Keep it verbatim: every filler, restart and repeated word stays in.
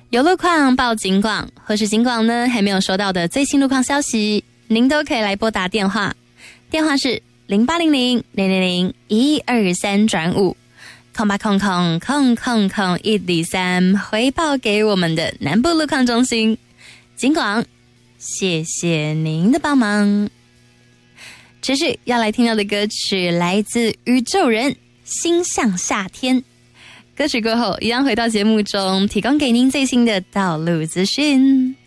有路况报警广，或是警广呢还没有收到的最新路况消息，您都可以来拨打电话，电话是零八零零零零零一二三转五，空八空空空空空一零三，回报给我们的南部路况中心。警广，谢谢您的帮忙。持续要来听到的歌曲来自宇宙人，心向夏天。歌曲过后，一样回到节目中，提供给您最新的道路资讯。